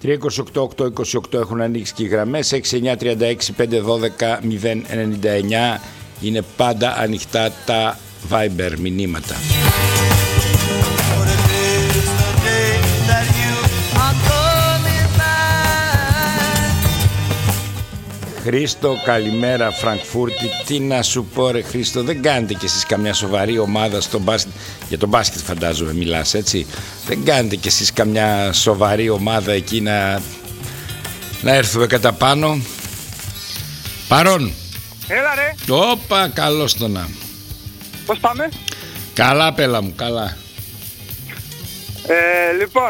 328-828 έχουν ανοίξει και οι γραμμές. 6936-512-099 είναι πάντα ανοιχτά τα Viber μηνύματα. Χρήστο, καλημέρα Φραγκφούρτη. Τι να σου πω ρε Χρήστο, δεν κάνετε κι εσείς καμιά σοβαρή ομάδα στο μπάσκετ? Για τον μπάσκετ φαντάζομαι μιλάς, έτσι? Δεν κάνετε κι εσείς καμιά σοβαρή ομάδα εκεί να έρθουμε κατά πάνω? Παρόν. Έλα ρε. Όπα, καλώς το να. Πώς πάμε? Καλά πέλα μου, καλά. Λοιπόν,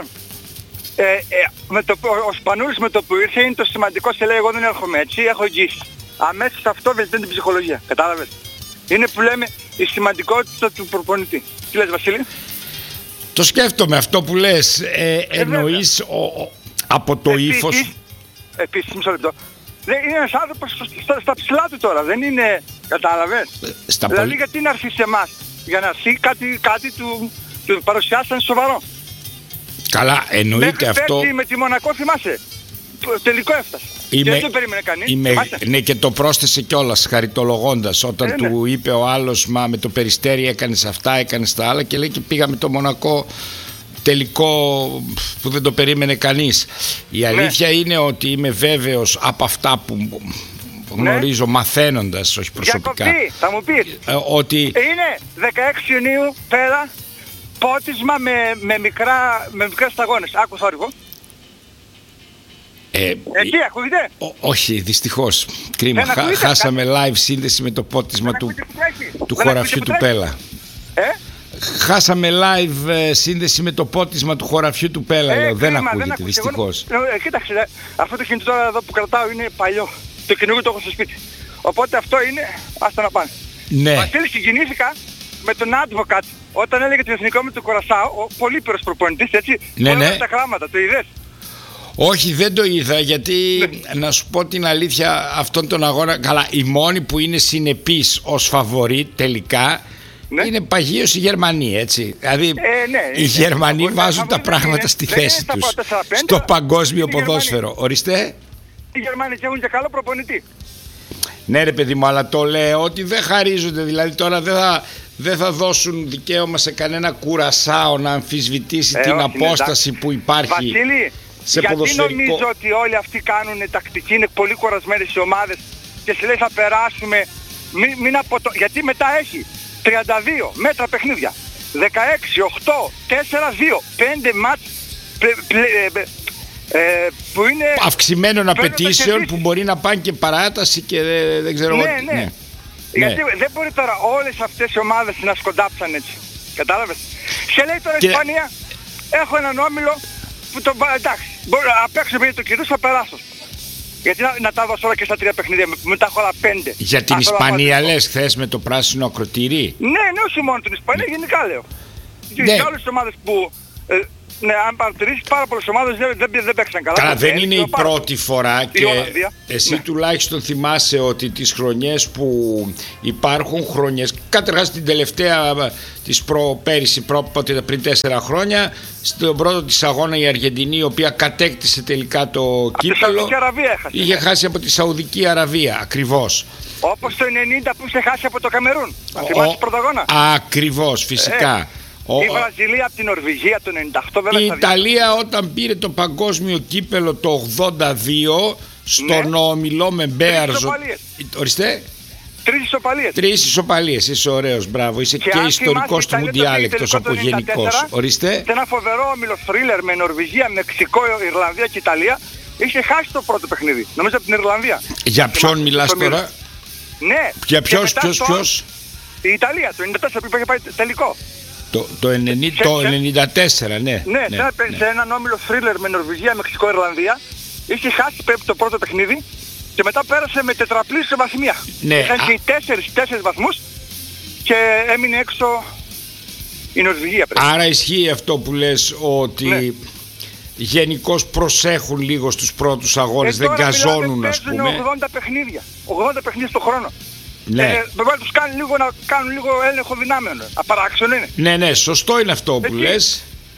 ο Σπανούλης με το που ήρθε είναι το σημαντικό, σε λέει εγώ δεν έρχομαι έτσι, έχω εγγύηση. Αμέσως αυτό βελτιώνει την ψυχολογία, κατάλαβες? Είναι που λέμε η σημαντικότητα του προπονητή. Τι λες Βασίλη? Το σκέφτομαι αυτό που λες, εννοείς από το ύφος. Επίσης, μισό λεπτό. Είναι ένας άνθρωπος στα ψηλά του τώρα, δεν είναι, κατάλαβες? Δηλαδή γιατί να έρθει σε εμάς, για να έρθει κάτι του παρουσιάσαν σοβαρό. Καλά, εννοείται αυτό. Πέρσι με τη Μονακό θυμάσαι, τελικό έφτασε. Και δεν το περίμενε κανείς. Ναι, και το πρόσθεσε κιόλας χαριτολογώντας όταν του είπε ο άλλος, μα με το Περιστέρι έκανες αυτά, έκανες τα άλλα, και λέει και πήγα με το Μονακό τελικό που δεν το περίμενε κανείς. Η αλήθεια είναι ότι είμαι βέβαιος από αυτά που γνωρίζω μαθαίνοντας, όχι προσωπικά. Θα μου πεις, ότι είναι 16 Ιουνίου πέρα πότισμα με μικρές σταγόνες. Άκου θόρυβο. Εκεί ακούγεται? Όχι, δυστυχώς. Κρίμα. Χάσαμε live σύνδεση με το πότισμα του χωραφιού του Πέλα. Χάσαμε live σύνδεση με το πότισμα του χωραφιού του Πέλα. Δεν ακούγεται, δυστυχώς. Κοίταξε, αυτό το κινητό τώρα εδώ που κρατάω είναι παλιό. Το καινούργιο το έχω στο σπίτι. Οπότε αυτό είναι, άστα να πάνε. Ναι. Βασίλη, συγκινήθηκα με τον Advocate όταν έλεγε το εθνικό με το Κορασάο, ο πολύπειρος προπονητής, έτσι. Ναι. Τα γράμματα, το είδες? Όχι, δεν το είδα, γιατί να σου πω την αλήθεια, αυτόν τον αγώνα, καλά, οι μόνοι που είναι συνεπείς ως φαβορί τελικά είναι παγίως οι Γερμανοί, έτσι. Δηλαδή οι Γερμανοί βάζουν τα πράγματα στη θέση τους στο παγκόσμιο ποδόσφαιρο. Ορίστε. Οι Γερμανοί έχουν και καλό προπονητή. Ναι ρε παιδί μου, αλλά το λέω ότι δεν χαρίζονται, δηλαδή τώρα δεν θα δώσουν δικαίωμα σε κανένα Κουρασάο να αμφισβητήσει την απόσταση που υπάρχει. Βασίλη, γιατί νομίζω ότι όλοι αυτοί κάνουν τακτική, είναι πολύ κουρασμένες οι ομάδες και σε λέει θα περάσουμε, γιατί μετά έχει 32 μέτρα παιχνίδια, 16, 8, 4, 2, 5 μάτς που είναι αυξημένων απαιτήσεων που μπορεί να πάνε και παράταση και δεν ξέρω. Ναι. Γιατί δεν μπορεί τώρα όλες αυτές οι ομάδες να σκοντάψαν έτσι. Κατάλαβες? Σε λέει τώρα η Ισπανία, έχω έναν όμιλο που τον εντάξει, μπορεί να παίξω επειδή το κυρίως θα περάσω. Γιατί να τα δώσω όλα και στα 3 παιχνίδια, μετά έχω άλλα 5. Για την Ισπανία λες χθες με το πράσινο ακροτήρι? Ναι, όχι μόνο την Ισπανία, γενικά λέω. Και για όλες τις ομάδες που... Ναι, αν παρατηρήσεις, πάρα πολλές ομάδες δεν παίξαν καλά. Καλά, δεν είναι η πρώτη φορά και εσύ τουλάχιστον θυμάσαι ότι τις χρονιές που υπάρχουν χρονιές, καταρχάς την τελευταία της πέρυσι, πριν 4 χρόνια, στον πρώτο της αγώνα η Αργεντινή, η οποία κατέκτησε τελικά το κύπελλο, είχε χάσει από τη Σαουδική Αραβία, ακριβώς. Όπως το 90 που είχε χάσει από το Καμερούν, αν θυμάσαι πρώτο αγώνα. Ακριβώς, φυσικά. Η Βραζιλία από την Νορβηγία το 98 βέβαια. Η Ιταλία όταν πήρε το παγκόσμιο κύπελλο το 82 στον ομιλό με Μπέαρζο. Ορίστε. 3 ισοπαλίες, είσαι ωραίος, μπράβο. Είσαι και ιστορικός του Μουντιάλ εκτός από γενικός. Ορίστε. Σε ένα φοβερό όμιλο θρίλερ με Νορβηγία, Μεξικό, Ιρλανδία και Ιταλία, είχε χάσει το πρώτο παιχνίδι. Νομίζω από την Ιρλανδία. Για ποιον μιλάς τώρα? Ναι. Για ποιος? Η Ιταλία, το 94 που είχε πάει τελικό. Το 94, ναι. Σε έναν όμιλο θρίλερ με Νορβηγία, Μεξικό, Ιρλανδία, είχε χάσει το πρώτο παιχνίδι και μετά πέρασε με τετραπλή ισοβαθμία. Είχαν και οι 4 βαθμούς και έμεινε έξω η Νορβηγία. Άρα ισχύει αυτό που λες, ότι γενικώς προσέχουν λίγο στους πρώτους αγώνες, δεν καζώνουν, ας πούμε. 80 παιχνίδια στο χρόνο. Ναι. Βέβαια τους κάνουν λίγο έλεγχο δυνάμεων. Απαράξεων είναι. Ναι, σωστό είναι αυτό που λες. Τι?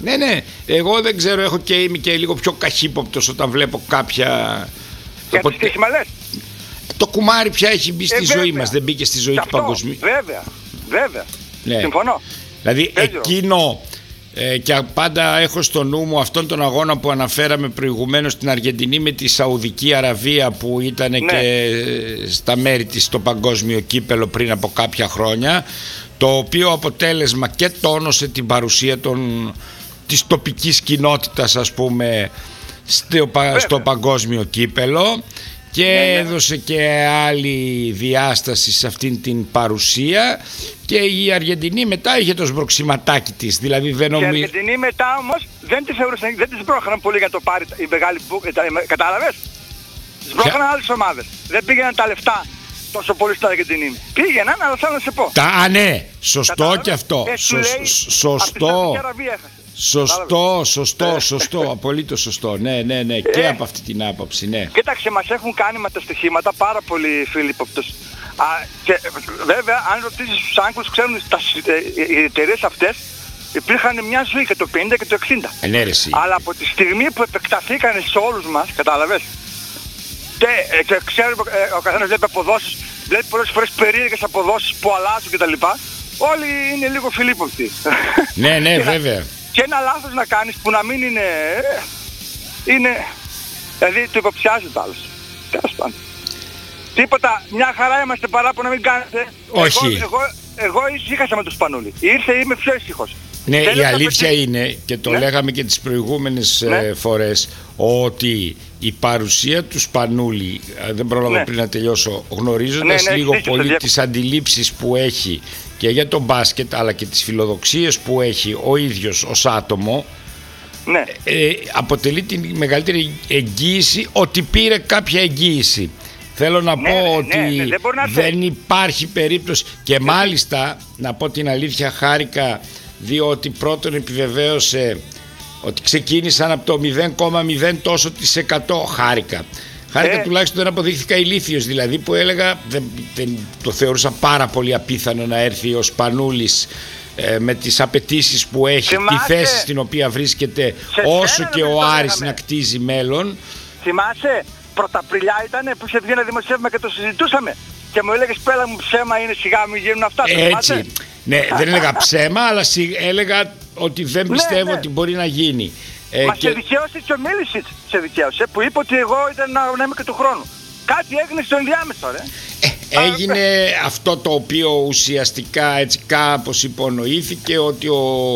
Ναι, εγώ δεν ξέρω, έχω και είμαι και λίγο πιο καχύποπτος όταν βλέπω κάποια... Για το στοίχημα λες? Το κουμάρι πια έχει μπει στη ζωή μας, δεν μπήκε στη ζωή του παγκοσμίου. Βέβαια, ναι. Συμφωνώ. Δηλαδή εκείνο, και πάντα έχω στο νου μου αυτόν τον αγώνα που αναφέραμε προηγουμένως στην Αργεντινή με τη Σαουδική Αραβία, που ήταν και στα μέρη της στο παγκόσμιο κύπελο πριν από κάποια χρόνια, το οποίο αποτέλεσμα και τόνωσε την παρουσία της τοπικής κοινότητας, ας πούμε, στο παγκόσμιο κύπελο, και έδωσε και άλλη διάσταση σε αυτήν την παρουσία. Και η Αργεντινή μετά είχε το σμπροξιματάκι της. Δηλαδή δεν νομίζω... Και η Αργεντινή μετά όμως δεν τη θεωρούσαν, δεν τη σμπρώχναν πολύ για το πάρει η μεγάλη κατάλαβες. Σμπρώχναν άλλες ομάδες. Δεν πήγαιναν τα λεφτά τόσο πολύ στην Αργεντινή. Πήγαιναν, αλλά θέλω να σε πω. Ναι, σωστό και αυτό. Σωστό. Σωστό, απολύτως σωστό. Ναι, και από αυτή την άποψη, ναι. Κοίταξε, μας έχουν κάνει με τα στοιχήματα πάρα πολύ φίλιπποπτος. Και βέβαια, αν ρωτήσεις τους Άγγλους, ξέρουν οι εταιρείες αυτές υπήρχαν μια ζωή και το 50 και το 60. Αλλά από τη στιγμή που επεκταθήκανε σε όλους μας, κατάλαβες, και ξέρουμε, ο καθένας βλέπει αποδόσεις, βλέπει πολλές φορές περίεργες αποδόσεις που αλλάζουν κτλ. Όλοι είναι λίγο φιλίπποπτοι. Ναι, βέβαια. Και ένα λάθος να κάνεις που να μην είναι... Δηλαδή το υποψιάζει το άλλος. Τέλος πάντων. Τίποτα, μια χαρά είμαστε, παρά που να μην κάνετε. Όχι. Εγώ ησύχασα με το Σπανούλι. Είμαι πιο ήσυχος. Ναι, η αλήθεια είναι, και το λέγαμε και τις προηγούμενες φορές, ότι η παρουσία του Σπανούλη, δεν πρόλαβα πριν να τελειώσω, γνωρίζοντας λίγο πολύ τις αντιλήψεις που έχει και για το μπάσκετ, αλλά και τις φιλοδοξίες που έχει ο ίδιος ως άτομο, αποτελεί την μεγαλύτερη εγγύηση ότι πήρε κάποια εγγύηση. Θέλω να πω ότι δεν υπάρχει περίπτωση, και μάλιστα να πω την αλήθεια, χάρηκα, διότι πρώτον επιβεβαίωσε ότι ξεκίνησαν από το 0,0 τόσο της 100. Χάρηκα τουλάχιστον δεν αποδείχθηκα ηλίθιος, δηλαδή, που έλεγα δεν το θεωρούσα πάρα πολύ απίθανο να έρθει ο Σπανούλης με τις απαιτήσεις που έχει, τη θέση στην οποία βρίσκεται, όσο και ο Άρης να κτίζει μέλλον. Θυμάσαι, Πρωταπριλιά ήτανε που σε βγει ένα δημοσίευμα και το συζητούσαμε και μου έλεγες, πέλα μου, ψέμα είναι, σιγά μην γίνουν αυτά. Έτσι, ναι, δεν έλεγα ψέμα, αλλά έλεγα ότι δεν πιστεύω ότι μπορεί να γίνει. Μα σε δικαίωσε και ο Μίλησιτς, σε δικαίωσε, που είπε ότι εγώ ήταν να είμαι και του χρόνου. Κάτι έγινε στο ενδιάμεσο, ρε. Έγινε αυτό το οποίο ουσιαστικά έτσι κάπως υπονοήθηκε, ότι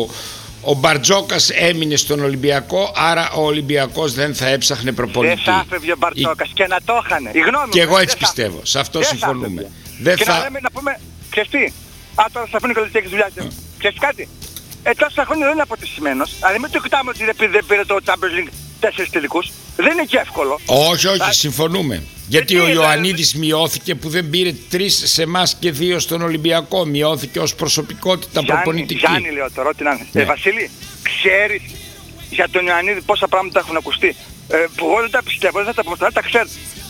ο Μπαρτζόκας έμεινε στον Ολυμπιακό, άρα ο Ολυμπιακός δεν θα έψαχνε προπονητή. Δεν θα έφευγε ο Μπαρτζόκας και να το είχανε. Και εγώ έτσι πιστεύω, σε αυτό συμφωνούμε. Και να πούμε, ξέρεις τι, τώρα θα αφήνω και έχεις δουλειά. Ξέρεις κάτι, τόσα χρόνια δεν είναι αποτυχημένος, αλλά μην το κοιτάμε ότι δεν πήρε το Champions League 4 τελικούς. Δεν είναι και εύκολο. Όχι, συμφωνούμε. Γιατί ο Ιωαννίδης μειώθηκε που δεν πήρε 3 σε εμάς και 2 στον Ολυμπιακό. Μειώθηκε ως προσωπικότητα προπονητική. Γιάννη, λέω τώρα, ό,τι να είναι. Βασίλη, ξέρεις για τον Ιωαννίδη πόσα πράγματα έχουν ακουστεί? Που εγώ δεν τα πιστεύω, δεν θα τα πω, δεν τα ξέρω.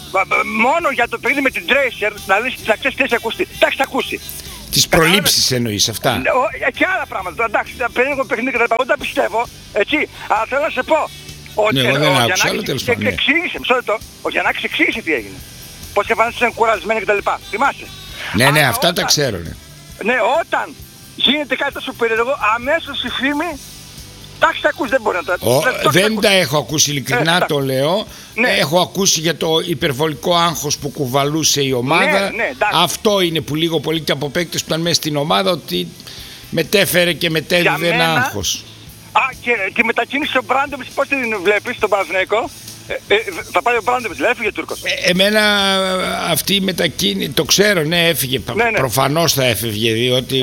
Μόνο για το παιχνίδι με την Tracer, να δεις να ξέρεις τι έχει ακουστεί. Τα έχεις ακούσει. Τις προλήψεις εννοείς αυτά? Και άλλα πράγματα. Εντάξει, περίεργο παιχνίδι και δεν τα πιστεύω. Έτσι, αλλά θέλω να σε πω. Ναι, εγώ δεν άκουσα, αλλά τέλος πάντων. Εξήγησε, μισό λεπτό. Ο Γιαννάκης εξήγησε τι έγινε. Πώς εμφανίστηκαν κουρασμένοι κτλ. Θυμάσαι? Ναι, αυτά τα ξέρω. Ναι, όταν γίνεται κάτι τόσο περίεργο, αμέσως η φήμη. Εντάξει, τα ακούσει, δεν μπορεί να τα... Δεν τα έχω ακούσει, ειλικρινά το λέω. Έχω ακούσει για το υπερβολικό άγχος που κουβαλούσε η ομάδα. Αυτό είναι που λίγο πολύ και από παίκτες που ήταν μέσα στην ομάδα, ότι μετέφερε και μετέδιδε ένα άγχος. Και τη μετακίνηση ο Μπράντοβιτς, πώς την βλέπεις στον Παναθηναϊκό? Θα πάει ο Μπράντοβιτς, έφυγε ο Τούρκος. Εμένα αυτή η μετακίνηση, το ξέρω, έφυγε. Προφανώς θα έφευγε, διότι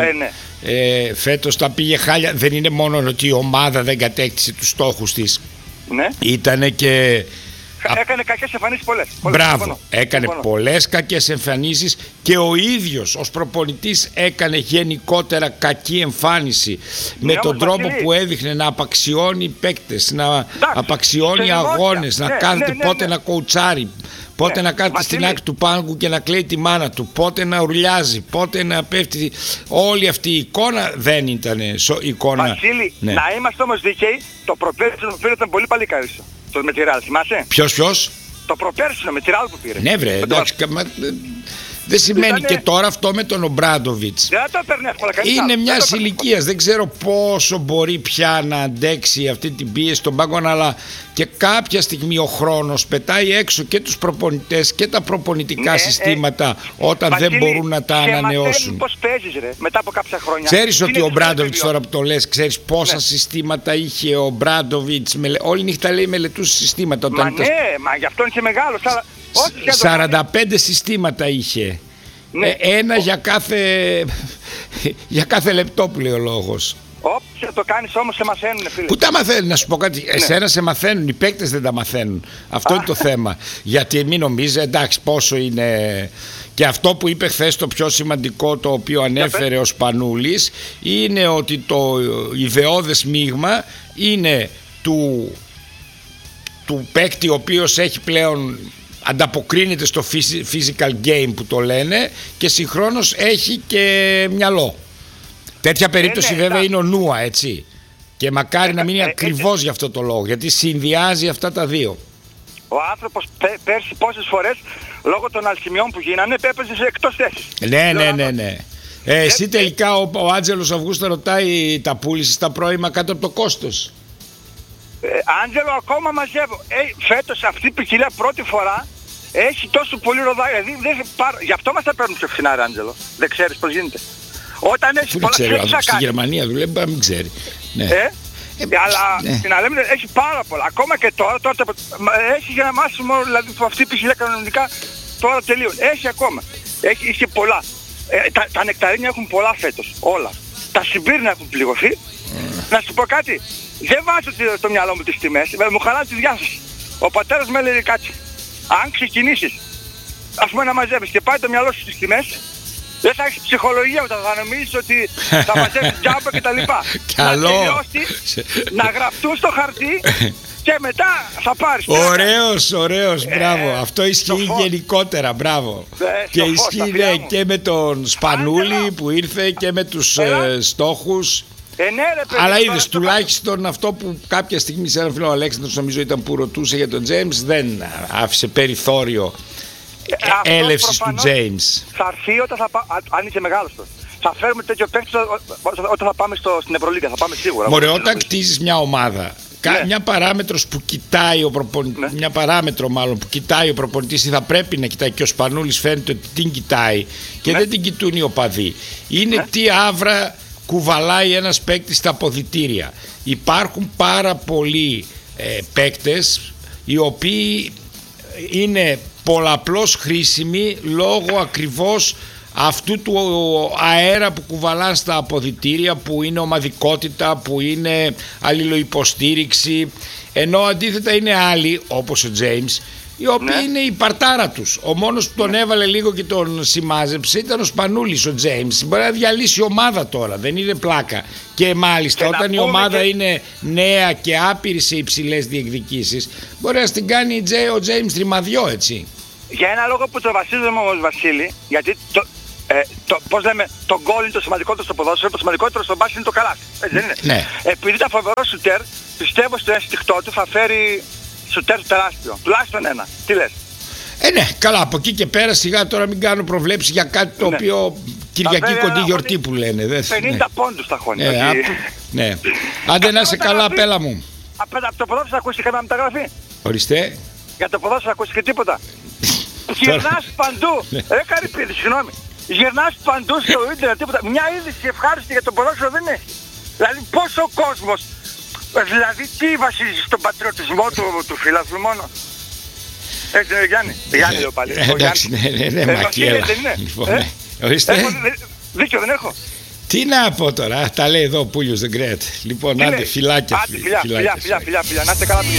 φέτος τα πήγε χάλια. Δεν είναι μόνο ότι η ομάδα δεν κατέκτησε τους στόχους της. Ήτανε και... Έκανε κακές εμφανίσεις πολλές. Μπράβο, έκανε πολλές κακές εμφανίσεις και ο ίδιος ως προπονητής έκανε γενικότερα κακή εμφάνιση με τον τρόπο που έδειχνε να απαξιώνει παίκτες, να απαξιώνει αγώνες, να κάθεται πότε να κοουτσάρει. πότε να κάθεται στην άκρη του πάγκου και να κλαίει τη μάνα του, πότε να ουρλιάζει, πότε να πέφτει. Όλη αυτή η εικόνα δεν ήταν εικόνα. Βασίλη, να είμαστε όμως δίκαιοι, το προπέρσι που πήρε ήταν πολύ παλικάρι. Το με τη Ρεάλ, θυμάσαι? Ποιος? Το προπέρσι με τη Ρεάλ που πήρε. Ναι, βρε, εντάξει. Δεν σημαίνει και τώρα αυτό με τον Ομπράντοβιτς. Δεν το παίρνει εύκολα κανείς. Είναι μια ηλικία. Δεν ξέρω πόσο μπορεί πια να αντέξει αυτή την πίεση των πάγκων, αλλά και κάποια στιγμή ο χρόνος πετάει έξω και τους προπονητές και τα προπονητικά συστήματα όταν Βασίλη, δεν μπορούν να τα ανανεώσουν. Πώς παίζεις ρε, μετά από κάποια χρόνια. Ξέρεις ότι ο Ομπράντοβιτς, τώρα που το λες, ξέρεις πόσα συστήματα είχε ο Ομπράντοβιτς? Όλη νύχτα λέει μελετούσε συστήματα. Μα γι' αυτό είναι και μεγάλος. 45 συστήματα είχε. Ένα για κάθε λεπτό που λέει ο λόγος. Όποια το κάνεις όμως σε μαθαίνουν, φίλε. Πού τα μαθαίνουν, να σου πω κάτι? Εσένα σε μαθαίνουν, οι παίκτες δεν τα μαθαίνουν. Αυτό είναι το θέμα. Γιατί μην νομίζει, εντάξει, πόσο είναι. Και αυτό που είπε χθες το πιο σημαντικό, το οποίο ανέφερε ο Σπανούλης, είναι ότι το ιδεώδες μείγμα είναι του παίκτη ο οποίος έχει πλέον, ανταποκρίνεται στο physical game που το λένε, και συγχρόνως έχει και μυαλό. Τέτοια περίπτωση βέβαια είναι ο Νούα, έτσι. Και μακάρι να μην είναι ακριβώς γι' αυτό το λόγο, γιατί συνδυάζει αυτά τα δύο. Ο άνθρωπος πέρσι πόσες φορές λόγω των αλχημιών που γίνανε έπαιζε σε εκτός θέσης. Ναι. Εσύ τελικά ο Άντζελος Αυγούστο ρωτάει, τα πούλησες τα πρώιμα κάτω από το κόστος? Άντζελο, ακόμα μαζεύω. Φέτος αυτή η ποικιλία πρώτη φορά έχει τόσο πολύ ροδάκια. Γι' αυτό μας τα παίρνουν πιο φθηνά, Άντζελο. Δεν ξέρεις πώς γίνεται. Όταν έχει πολλά, στη Γερμανία δουλεύει, να μην ξέρει. Ναι. Αλλά στην Αλέμινο έχει πάρα πολλά. Ακόμα και τώρα έχει για ένα μάσιμο, δηλαδή αυτή η ποικιλία κανονικά τώρα τελείω. Έχει ακόμα. Είχε πολλά. Τα νεκταρίνια έχουν πολλά φέτος. Όλα. Τα Σιμπίρνα έχουν πληγωθεί. Να σου πω κάτι. Δεν βάζω το μυαλό μου τις τιμές. Μου χαλάει τη διάθεση. Ο πατέρας μου έλεγε κάτι. Αν ξεκινήσεις, ας πούμε, να μαζεύεις και πάει το μυαλό σου στις τιμές, δεν θα έχεις ψυχολογία όταν θα νομίζεις ότι θα μαζεύεις τζάμπα και τα λοιπά. Καλό. Να τελειώσει, να γραφτούν στο χαρτί και μετά θα πάρεις. Ωραίος, μπράβο. Αυτό ισχύει γενικότερα, μπράβο. Και ισχύει και με τον Σπανούλη που ήρθε και με τους στόχους. Αλλά είδες, τουλάχιστον αυτό που κάποια στιγμή σε ένα φίλο, ο Αλέξανδρος νομίζω ήταν, που ρωτούσε για τον Τζέιμς, δεν άφησε περιθώριο έλευσης του Τζέιμς. Θα έρθει αν είσαι μεγάλος τώρα. Θα φέρουμε τέτοιο παίκτη όταν θα πάμε στην Ευρωλίγκα, θα πάμε σίγουρα. Μωρέ, όταν κτίζεις μια ομάδα, μια παράμετρος που κοιτάει ο προπονητής, μια παράμετρο μάλλον που κοιτάει ο προπονητής, ή θα πρέπει να κοιτάει, και ο Σπανούλης φαίνεται ότι την κοιτάει και δεν την κοιτούν οι οπαδοί, είναι τι άβρα κουβαλάει ένας παίκτης στα αποδυτήρια. Υπάρχουν πάρα πολλοί παίκτες οι οποίοι είναι πολλαπλώς χρήσιμοι λόγω ακριβώς αυτού του αέρα που κουβαλάνε στα αποδυτήρια, που είναι ομαδικότητα, που είναι αλληλοϊποστήριξη, ενώ αντίθετα είναι άλλοι όπως ο Τζέιμς, οι οποίοι είναι η παρτάρα τους. Ο μόνος που τον έβαλε λίγο και τον σημάζεψε ήταν ο Σπανούλης, ο Τζέιμς. Μπορεί να διαλύσει ομάδα τώρα, δεν είναι πλάκα. Και μάλιστα όταν η ομάδα είναι νέα και άπειρη σε υψηλές διεκδικήσεις, μπορεί να την κάνει ο Τζέιμς τριμαδιό, έτσι. Για ένα λόγο που το βασίζομαι όμως, Βασίλη, γιατί πώς λέμε, το γκολ είναι το σημαντικότερο στο ποδόσφαιρο, το σημαντικότερο στο μπάσκετ είναι το καλάθι. Έτσι δεν είναι? Ναι. Επειδή ήταν φοβερό σουτέρ, πιστεύω στο ένστικτό του θα φέρει σουτέρ τεράστιο. Τουλάχιστον ένα. Τι λες? Ναι, καλά, από εκεί και πέρα σιγά τώρα μην κάνω προβλέψεις για κάτι το οποίο Κυριακή κοντή γιορτή που λένε. 50 πόντους τα χώνει. Ναι. Άντε να είσαι καλά, πέλα μου. Από το ποδόσφαιρο ακούσει καμία μεταγραφή? Ορίστε. Για το ποδόσφαιρο ακούσει και τίποτα? Γυρνάς παντού. Καρυπίδη, συγγνώμη. Γυρνάς παντού στο ίντερνετ, τίποτα. Μια είδηση ευχάριστη για το ποδόσφαιρο δεν έχει. Δηλαδή πόσο κόσμος, δηλαδή τι βασίζει στον πατριωτισμό του φιλάθλου μόνο? Έτσι είναι, Γιάννη? Γιάννη λέω πάλι. Εντάξει, ναι, μακέλα. Ορίστε. Δίκιο δεν έχω? Τι να πω τώρα, τα λέει εδώ ο Πούλιος δεν κρέεται. Λοιπόν, άντε, φιλάκια. Φιλιά, να είστε καλά.